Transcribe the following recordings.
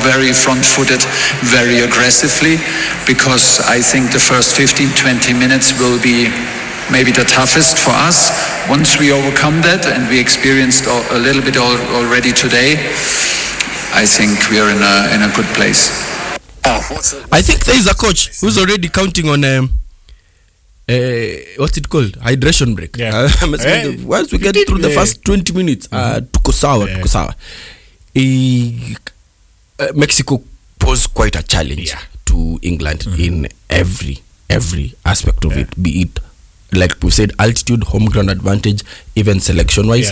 very front-footed, very aggressively, because I think the first 15-20 minutes will be maybe the toughest for us. Once we overcome that, and we experienced a little bit already today, I think we are in a good place. I think there is a coach who's already counting on what's it called? Hydration break. Yeah. Once we get through the first 20 minutes, tuko sawa. Mexico posed quite a challenge to England in every aspect of it, be it, like we said, altitude, home ground advantage, even selection wise.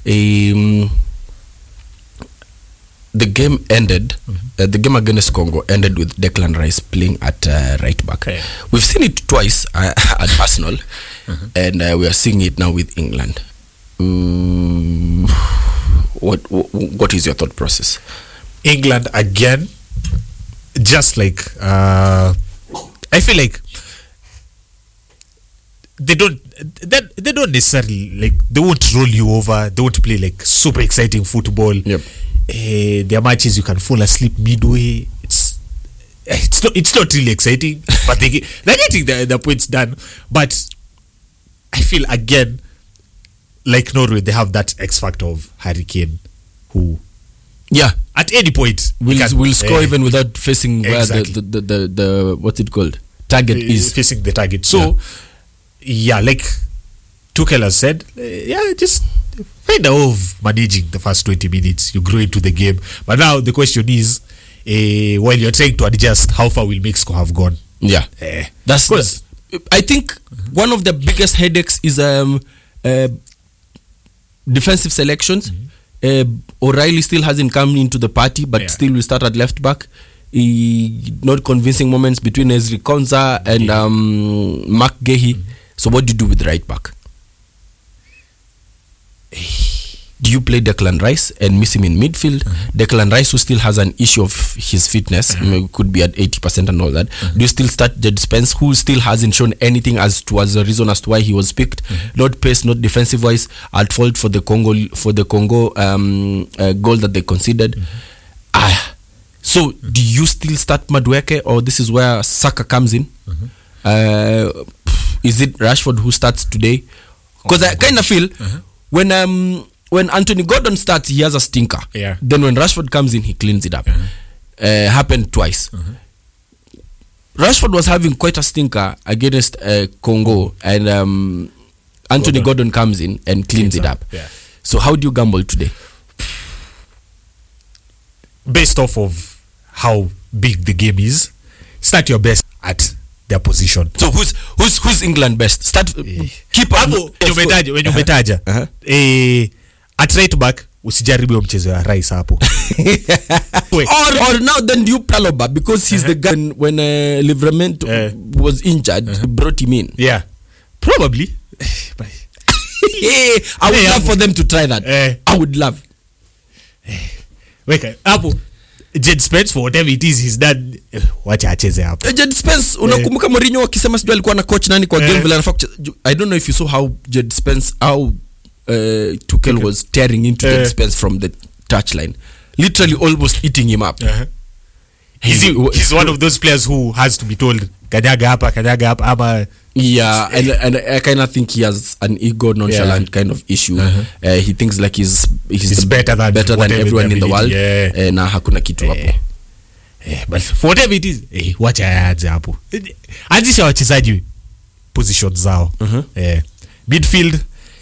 The game ended, the game against Congo ended with Declan Rice playing at right back. We've seen it twice at Arsenal, and we are seeing it now with England. What is your thought process? England again, just like I feel like they don't necessarily, like, they won't roll you over, they won't play like super exciting football. Their matches you can fall asleep midway. It's not really exciting, but they're getting the points done. But I feel again, like Norway, they have that X factor of Harry Kane, who at any point will score even without facing where the what's it called, target is facing the target. So like Tuchel has said, just find a way of managing the first 20 minutes. You grow into the game, but now the question is, while you're trying to adjust, how far will Mexico have gone? That's I think one of the biggest headaches is defensive selections. O'Reilly still hasn't come into the party, but still we start at left back. Not convincing moments between Ezri Konza and Mark Gehi. So what do you do with right back? Do you play Declan Rice and miss him in midfield? Declan Rice, who still has an issue of his fitness, could be at 80% and all that. Do you still start Jed Spence, who still hasn't shown anything as a reason as to why he was picked? Not pace, not defensive wise, at fault for the Congo goal that they conceded. So do you still start Madueke, or this is where Saka comes in? Is it Rashford who starts today? Because I kind of feel when Anthony Gordon starts, he has a stinker. Then when Rashford comes in, he cleans it up. Happened twice. Rashford was having quite a stinker against Congo, and Anthony Gordon comes in and cleans it up. So how do you gamble today? Based off of how big the game is, start your best at their position. So who's England best? Start keep hapo when umetaja at right back, usijaribu hiyo mchezo ya Rice hapo. or now then you Paloba, because he's the guy when Livramento was injured, brought him in. Probably. I would love for them to try that. I would love. Weka hapo Jed Spence, for whatever it is he's done, wacha acheze hapo. Jed Spence, unakumbuka Mourinho akisema sijui alikuwa na coach nani kwa game vile I don't know if you saw how Jed Spence, Tuchel was tearing into Jed Spence from the touchline, literally almost eating him up. He's one of those players who has to be told kanyaga hapa ama and I kind of think he has an ego nonchalant kind of issue. He thinks like he's better than everyone in the world. Na hakuna kitu hapo. But for whatever it is, wacha yaanze hapo. Anzisha wachezaji positions zao. Midfield,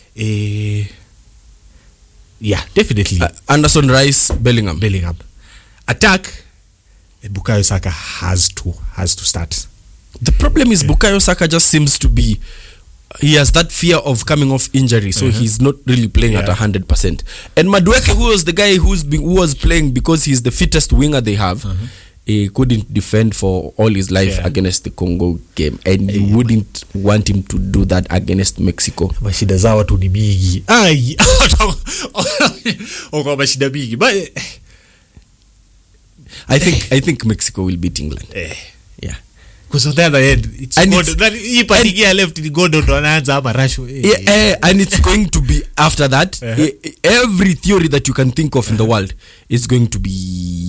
definitely Anderson, Rice, Bellingham. Attack, Bukayo Saka has to start. The problem is Bukayo Saka just seems to be, he has that fear of coming off injury, so he's not really playing at 100%. And Madueke, who was the guy who was playing because he's the fittest winger they have, he couldn't defend for all his life against the Congo game, and you wouldn't want him to do that against Mexico. Mashida zao tu ni mingi. Mashida mingi. But I think Mexico will beat England. Because on the other end, it's left in Gordon anaanza ama Rashford. And it's going to be after that. Every theory that you can think of in the world is going to be